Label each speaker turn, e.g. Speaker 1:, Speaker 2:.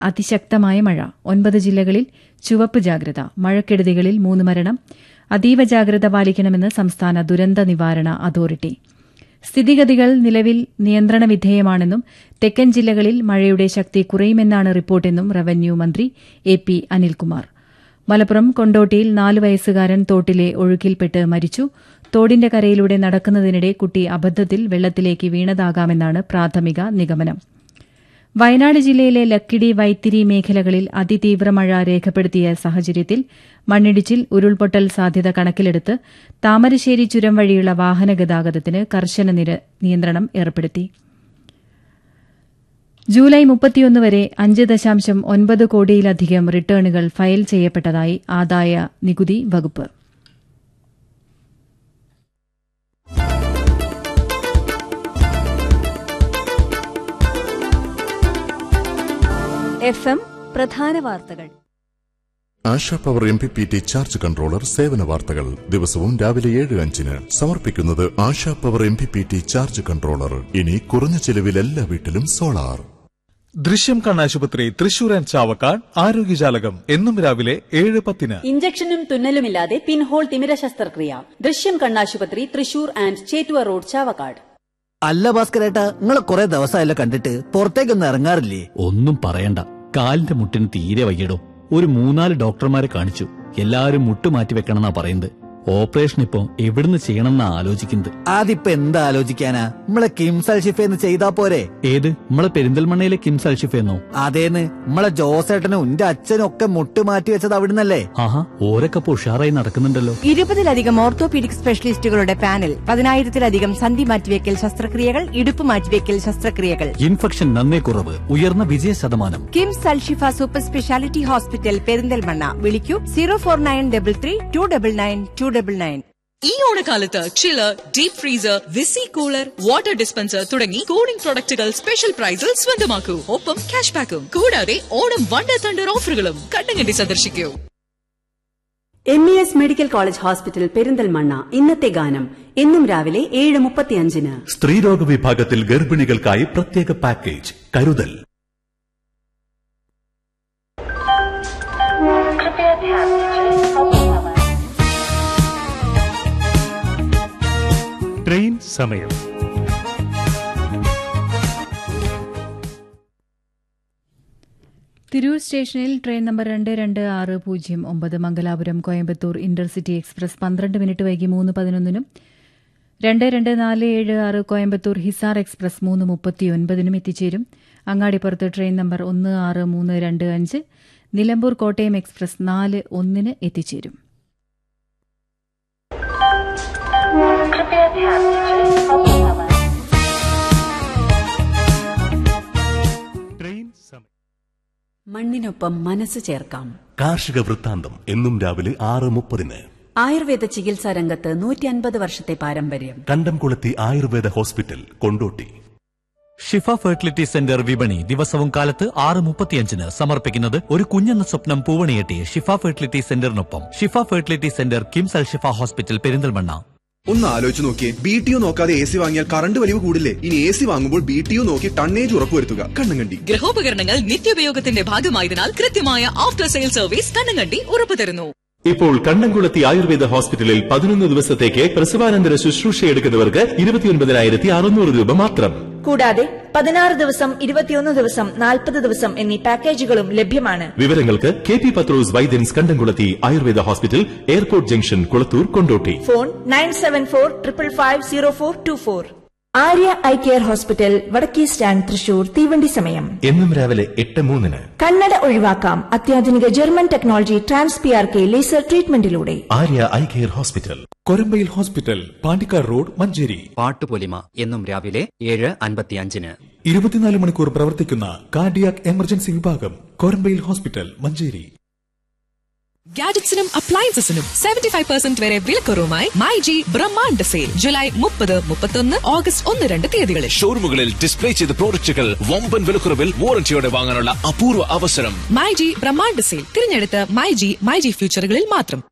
Speaker 1: അതിശക്തമായ മഴ. 9 ജില്ലകളിൽ ചുവപ്പ് ജാഗ്രത. മഴക്കെടുതികളിൽ 3 മരണം. അതീവ ജാഗ്രത പാലിക്കണമെന്ന് സംസ്ഥാന ദുരന്ത നിവാരണ അതോറിറ്റി. സ്ഥിതിഗതികൾ നിലവിൽ നിയന്ത്രണ വിധേയമാണെന്നും തെക്കൻ ജില്ലകളിൽ മഴയുടെ ശക്തി കുറയുമെന്നാണ് റിപ്പോർട്ടെന്നും റവന്യൂ മന്ത്രി AP അനിൽകുമാർ. മലപ്പുറം കൊണ്ടോട്ടിയിൽ 4 വയസ്സുകാരൻ തോട്ടിലെ ഒഴുക്കിൽപ്പെട്ട് മരിച്ചു. തോടിന്റെ കരയിലൂടെ നടക്കുന്നതിനിടെ കുട്ടി അബദ്ധത്തിൽ വെള്ളത്തിലേക്ക് വീണതാകാമെന്നാണ് പ്രാഥമിക നിഗമനം. വയനാട് ജില്ലയിലെ ലക്കിടി, വൈത്തിരി മേഖലകളിൽ അതിതീവ്ര മഴ രേഖപ്പെടുത്തിയ സാഹചര്യത്തിൽ മണ്ണിടിച്ചിൽ, ഉരുൾപൊട്ടൽ സാധ്യത കണക്കിലെടുത്ത് താമരശ്ശേരി ചുരം വഴിയുള്ള വാഹനഗതാഗതത്തിന് കർശന നിയന്ത്രണം ഏർപ്പെടുത്തി. ജൂലൈ 31 വരെ 5.9 കോടിയിലധികം റിട്ടേണുകൾ ഫയൽ ചെയ്യപ്പെട്ടതായി ആദായ നികുതി വകുപ്പ്.
Speaker 2: FM പ്രധാന വാർത്തകൾ.
Speaker 3: ASHA power MPPT charge controller സേവന വാർത്തകൾ ദിവസവും രാവിലെ 7:05 സമർപ്പിക്കുന്നത് ASHA power MPPT charge controller. ഇനി കുറഞ്ഞ ചെലവിൽ എല്ലാ വീട്ടിലും സോളാർ.
Speaker 4: ദൃശ്യം കണ്ണാശുപത്രി തൃശൂർ ആൻഡ് ചാവക്കാട് ആരോഗ്യജാലകം എന്നും രാവിലെ 7:10.
Speaker 5: ഇഞ്ചക്ഷനും തുന്നലുമില്ലാതെ പിൻഹോൾ തിമിര ശസ്ത്രക്രിയ. ദൃശ്യം കണ്ണാശുപത്രി തൃശൂർ ആൻഡ് ചേറ്റുവ റോഡ് ചാവക്കാട്.
Speaker 6: അല്ല ഭാസ്കരേട്ടാ, നിങ്ങളെ കുറെ ദിവസമായല്ലോ കണ്ടിട്ട്, പുറത്തേക്കൊന്നും ഇറങ്ങാറില്ലേ?
Speaker 7: ഒന്നും പറയണ്ട, കാലിന്റെ മുട്ടിന് തീരെ വയ്യടോ. ഒരു 3-4 ഡോക്ടർമാരെ കാണിച്ചു. എല്ലാരും മുട്ട് മാറ്റി വെക്കണമെന്നാ പറയുന്നത്. ഓപ്പറേഷൻ ഇപ്പോ എവിടുന്ന് ചെയ്യണമെന്നാ ആലോചിക്കുന്നത്.
Speaker 6: അതിപ്പോ എന്താ ആലോചിക്കാനാ, നമ്മളെ കിംസ് അൽഷിഫേന്ന് ചെയ്താ പോരെ?
Speaker 7: ഏത്, നമ്മളെ പെരിന്തൽമണ്ണയിലെ കിംസ് അൽഷിഫേന്നോ?
Speaker 6: അതേന്ന്, നമ്മളെ ജോസേട്ടനും എന്റെ അച്ഛനും ഒക്കെ മുട്ട് മാറ്റി വെച്ചത് അവിടുന്നല്ലേ?
Speaker 7: ആഹാ, ഓരൊക്കെ ഉഷാറായി നടക്കുന്നുണ്ടല്ലോ.
Speaker 2: 20-ലധികം ഓർത്തോപീഡിക് സ്പെഷ്യലിസ്റ്റുകളുടെ പാനൽ, 10,000-ലധികം സന്ധി മാറ്റിവെക്കൽ ശസ്ത്രക്രിയകൾ, ഇടുപ്പ് മാറ്റിവെക്കൽ ശസ്ത്രക്രിയകൾ.
Speaker 7: ഇൻഫെക്ഷൻ നന്നേ കുറവ്, ഉയർന്ന വിജയ ശതമാനം.
Speaker 2: KIMS Alshifa super speciality hospital Perinthalmanna. വിളിക്കൂ 04933 299 299.
Speaker 8: ഈ ഓണക്കാലത്ത് ചില്ലർ, deep freezer, VC cooler, water dispenser തുടങ്ങി കൂളിംഗ് പ്രൊഡക്റ്റുകൾ സ്പെഷ്യൽ പ്രൈസിൽ സ്വന്തമാക്കൂ. ഒപ്പം ക്യാഷ് ബാക്കും. കൂടാതെ ഓണം വണ്ടർ തണ്ടർ ഓഫറുകളും. കണ്ണങ്കണ്ടി സന്ദർശിക്കൂ.
Speaker 5: MES medical college hospital Perinthalmanna. ഇന്നത്തെ ഗാനം എന്നും രാവിലെ 7:35.
Speaker 3: സ്ത്രീരോഗ വിഭാഗത്തിൽ ഗർഭിണികൾക്കായി പ്രത്യേക പാക്കേജ് കരുതൽ.
Speaker 9: ട്രെയിൻ സമയം.
Speaker 1: തിരൂർ സ്റ്റേഷനിൽ train number 226009 Mangalapuram Coimbatore intercity express 12 minute വൈകി 3:11 222476 കോയമ്പത്തൂർ ഹിസാർ എക്സ്പ്രസ് 3:39 എത്തിച്ചേരും. അങ്ങാടിപ്പുറത്ത് train number 16325 Nilambur Kottayam express 4:01 എത്തിച്ചേരും.
Speaker 9: ട്രെയിൻ സമയം.
Speaker 5: മണ്ണിനൊപ്പം മനസ്സ് ചേർക്കാം.
Speaker 3: കാർഷിക വൃത്താന്തം എന്നും രാവിലെ 6:30.
Speaker 5: ആയുർവേദ ചികിത്സാ രംഗത്ത് 150 വർഷത്തെ പാരമ്പര്യം.
Speaker 3: കണ്ടംകുളത്തി ആയുർവേദ ഹോസ്പിറ്റൽ, കൊണ്ടോട്ടി.
Speaker 7: ഷിഫ ഫെർട്ടിലിറ്റി സെന്റർ വിപണി ദിവസവും കാലത്ത് 6:35 സമർപ്പിക്കുന്നത് ഒരു കുഞ്ഞെന്ന സ്വപ്നം പൂവണിയെട്ടി ഷിഫ ഫെർട്ടിലിറ്റി സെന്ററിനൊപ്പം. ഷിഫ fertility centre KIMS Alshifa hospital Perinthalmanna.
Speaker 10: ഒന്ന് ആലോചിച്ച് നോക്കിയേ, BTO നോക്കാതെ AC വാങ്ങിയാൽ കറണ്ട് വലിവ് കൂടില്ലേ? ഇനി AC വാങ്ങുമ്പോൾ BTO നോക്കി ടണ്ണേജ് ഉറപ്പുവരുത്തുക. കണ്ണങ്കണ്ടി.
Speaker 8: ഗൃഹോപകരണങ്ങൾ നിത്യോപയോഗത്തിന്റെ ഭാഗമായതിനാൽ കൃത്യമായ ആഫ്റ്റർ സെയിൽ സർവീസ് കണ്ണങ്കണ്ടി ഉറപ്പു തരുന്നു.
Speaker 3: ഇപ്പോൾ കണ്ടംകുളത്തി ആയുർവേദ ഹോസ്പിറ്റലിൽ 11 ദിവസത്തേക്ക് പ്രസവാനന്തര ശുശ്രൂഷ എടുക്കുന്നവർക്ക് 29,600 രൂപ മാത്രം.
Speaker 2: കൂടാതെ 16 ദിവസം, 21 ദിവസം, 40 ദിവസം എന്നീ പാക്കേജുകളും ലഭ്യമാണ്.
Speaker 3: വിവരങ്ങൾക്ക് KP പത്രോസ് വൈദ്യൻസ് കണ്ടംകുളത്തി Ayurveda hospital, airport junction, Kulathur, Kondotty.
Speaker 2: Phone 9745550424. Arya eye care hospital, വടക്കേ സ്റ്റാൻഡ്, തൃശൂർ. തീവണ്ടി സമയം
Speaker 3: എന്നും രാവിലെ 8:03.
Speaker 2: കണ്ണട ഒഴിവാക്കാം അത്യാധുനിക German technology TransPRK laser ട്രീറ്റ്മെന്റിലൂടെ.
Speaker 3: Arya eye care hospital,
Speaker 4: Korambayil hospital, Pandikkad road, Manjeri.
Speaker 11: Pattupolima എന്നും രാവിലെ 7:55.
Speaker 4: 24 മണിക്കൂർ പ്രവർത്തിക്കുന്ന കാർഡിയാക് എമർജൻസി വിഭാഗം, കൊരമ്പയിൽ ഹോസ്പിറ്റൽ, മഞ്ചേരി.
Speaker 8: ഗാഡറ്റ്സിനും അപ്ലയൻസസിനും 75% വരെ വിലക്കുറവുമായി മൈജി ബ്രഹ്മാണ്ഡ സെയിൽ. ജൂലൈ 30, 31, ഓഗസ്റ്റ് 1-2 തീയതികളിൽ
Speaker 12: ഷോറൂമുകളിൽ ഡിസ്പ്ലേ ചെയ്ത പ്രോഡക്റ്റുകൾ വമ്പൻ വിലക്കുറവിൽ വാറന്റിയോടെ വാങ്ങാനുള്ള അപൂർവ അവസരം.
Speaker 8: മൈജി ബ്രഹ്മാണ്ഡ സെയിൽ. തിരഞ്ഞെടുത്ത മൈജി ഫ്യൂച്ചറുകളിൽ മാത്രം.